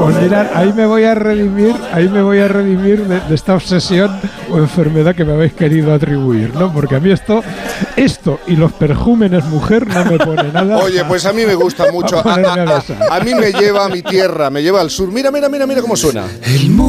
Pues mirad, ahí me voy a redimir de esta obsesión o enfermedad que me habéis querido atribuir, ¿no? Porque a mí esto y los perjúmenes mujer no me pone nada. Oye, pues a mí me gusta mucho. A mí me lleva a mi tierra, me lleva al sur. Mira cómo suena.